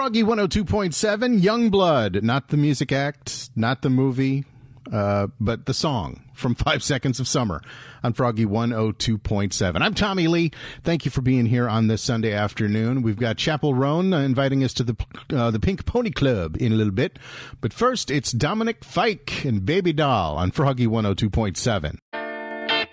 Froggy 102.7, Youngblood, not the music act, not the movie, but the song from 5 Seconds of Summer on Froggy 102.7. I'm Tommy Lee. Thank you for being here on this Sunday afternoon. We've got Chapel Roan inviting us to the Pink Pony Club in a little bit. But first, it's Dominic Fike and Baby Doll on Froggy 102.7.